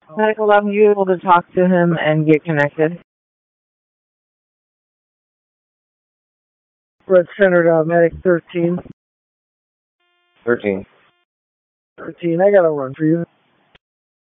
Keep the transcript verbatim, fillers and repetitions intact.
Medical eleven, you able to talk to him and get connected? Red Center, uh, Medic thirteen. thirteen. thirteen, I got a run for you.